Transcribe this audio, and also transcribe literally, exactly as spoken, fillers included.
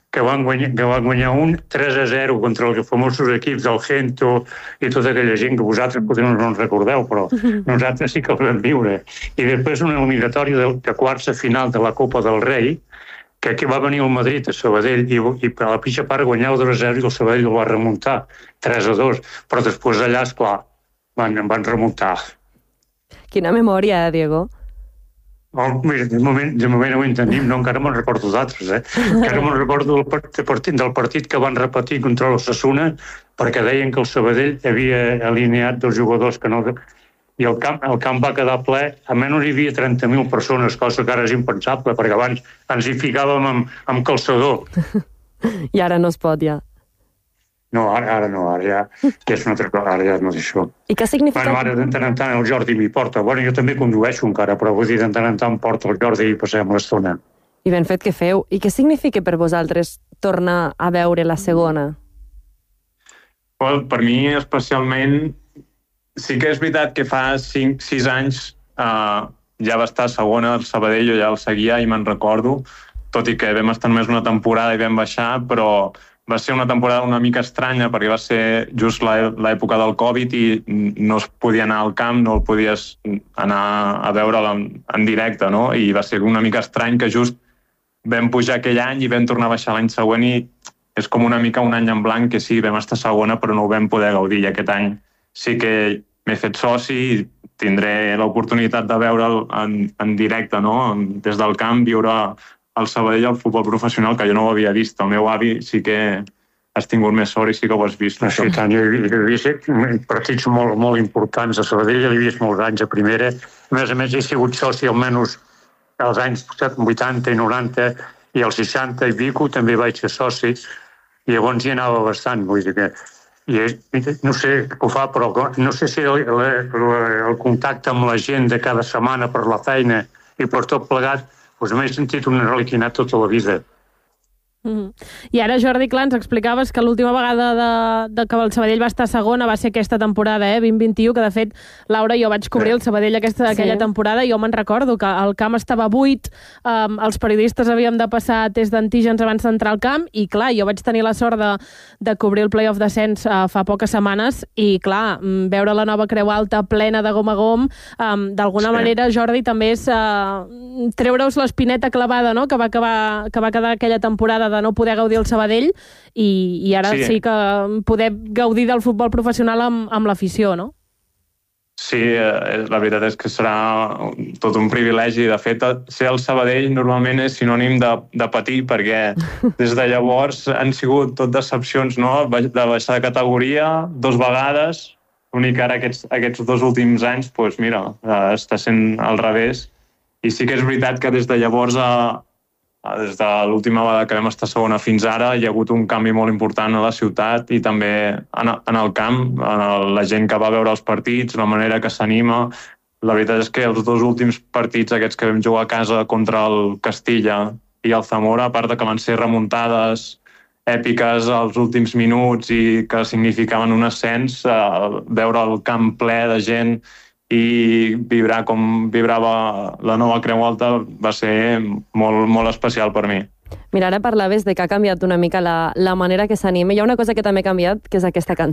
que van guanyar, que van guanyar un tres a zero contra els famosos equips del Gento i tota aquella gent que vosaltres potser no ens recordeu, però nosaltres sí que els vam viure. I després una eliminatòria de, de quarts de final de la Copa del Rei, que aquí va venir el Madrid a Sabadell i, i per la pitja part guanyava dos a zero i el Sabadell el va remuntar tres a dos, però després allà, esclar, van, van remuntar. Quina memòria, eh, Diego? Oh, mira, de moment, de moment no ho entenim, no, encara me'n recordo d'altres, eh? Encara me'n recordo del partit, del partit que van repetir contra l'Osasuna perquè deien que el Sabadell havia alineat dos jugadors que no... I el camp, el camp va quedar ple, almenys hi havia trenta mil persones, cosa que ara és impensable, perquè abans ens hi ficàvem amb, amb calçador. I ara no es pot, ja. No, ara, ara no, ara ja, ja és una altra cosa, ara ja no és això. I què significa? Bueno, ara de tant en tant el Jordi m'hi porta. Bueno, jo també condueixo encara, però vull dir, de tant en tant porta el Jordi i passem l'estona. I ben fet que feu. I què significa per vosaltres tornar a veure la segona? Well, per mi, especialment, sí que és veritat que fa cinc sis anys eh, ja va estar a segona el Sabadell, jo ja el seguia i me'n recordo, tot i que vam estar només una temporada i vam baixar, però va ser una temporada una mica estranya perquè va ser just l'època del Covid i no es podia anar al camp, no el podies anar a veure'l en, en directe, no? I va ser una mica estrany que just vam pujar aquell any i vam tornar a baixar l'any següent i és com una mica un any en blanc que sí, vam estar segona però no ho vam poder gaudir i aquest any sí que m'he fet soci i tindré l'oportunitat de veure'l en, en directe, no? Des del camp, viure el Sabadell al futbol professional, que jo no ho havia vist. El meu avi sí que has tingut més sort i sí que ho has vist. Sí, tant, jo he vist partits molt, molt importants a Sabadell, l'he vist molts anys a primera. A més a més, he sigut soci almenys als anys vuitanta i noranta i als seixanta i Vico també vaig ser soci i llavors hi anava bastant, vull dir que i no sé què ho fa, però no sé si el, el, el contacte amb la gent de cada setmana per la feina i per tot plegat, doncs m'he sentit un reliquinat tota la vida. Mm-hmm. I ara, Jordi, clar, ens explicaves que l'última vegada de, de que el Sabadell va estar segona va ser aquesta temporada, eh, vint vint-i-u, que de fet, Laura, jo vaig cobrir el Sabadell aquesta, sí. aquella temporada i jo me'n recordo que el camp estava buit, um, els periodistes havíem de passar test d'antígens abans d'entrar al camp i, clar, jo vaig tenir la sort de, de cobrir el play-off d'ascens uh, fa poques setmanes i, clar, veure la nova Creu Alta plena de gom a gom, um, d'alguna sí. manera, Jordi, també és uh, treure-us l'espineta clavada, no?, que va, acabar, que va quedar aquella temporada de no poder gaudir el Sabadell i, i ara sí. sí que poder gaudir del futbol professional amb, amb l'afició, no? Sí, eh, la veritat és que serà tot un privilegi. De fet, ser el Sabadell normalment és sinònim de, de patir, perquè des de llavors han sigut tot decepcions, no?, de baixar de categoria dos vegades, l'únic que ara aquests, aquests dos últims anys, doncs mira, està sent al revés. I sí que és veritat que des de llavors a des de l'última vegada que vam estar segona fins ara hi ha hagut un canvi molt important a la ciutat i també en el camp, en la gent que va veure els partits, la manera que s'anima. La veritat és que els dos últims partits aquests que vam jugar a casa contra el Castilla i el Zamora, a part de que van ser remuntades èpiques als últims minuts i que significaven un ascens, veure el camp ple de gent i vibrar com vibrava la nova Creu Alta va ser molt, molt especial per mi. Mira, ara parlaves de que ha canviat una mica la, la manera que s'anima. Hi ha una cosa que també ha canviat, que és aquesta cançó.